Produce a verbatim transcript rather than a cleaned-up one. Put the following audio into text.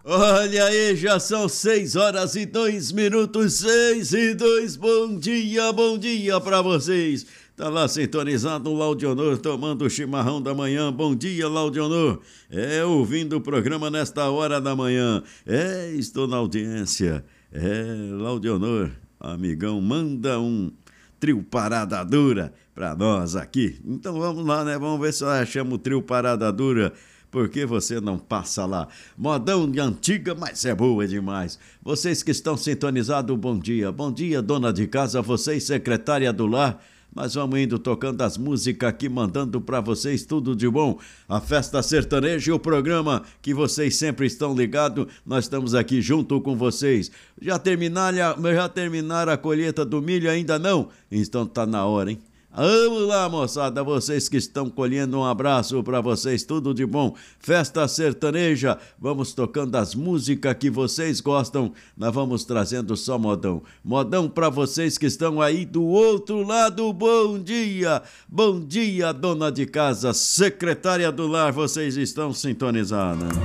Olha aí, já são seis horas e dois minutos, seis e dois. Bom dia, bom dia pra vocês. Tá lá sintonizado o Laudionor tomando o chimarrão da manhã. Bom dia, Laudionor. É, ouvindo o programa nesta hora da manhã. É, estou na audiência. É, Laudionor, amigão, manda um trio Parada Dura pra nós aqui. Então vamos lá, né? Vamos ver se eu chamo o trio Parada Dura. Por que você não passa lá? Modão de antiga, mas é boa demais. Vocês que estão sintonizados, bom dia. Bom dia, dona de casa, vocês, secretária do lar. Nós vamos indo tocando as músicas aqui, mandando para vocês tudo de bom. A Festa Sertaneja e o programa que vocês sempre estão ligados, nós estamos aqui junto com vocês. Já terminaram, já terminaram a colheita do milho? Ainda não? Então tá na hora, hein? Vamos lá, moçada, vocês que estão colhendo, um abraço para vocês, tudo de bom. Festa Sertaneja, vamos tocando as músicas que vocês gostam, nós vamos trazendo só modão. Modão para vocês que estão aí do outro lado, bom dia. Bom dia, dona de casa, secretária do lar, vocês estão sintonizadas.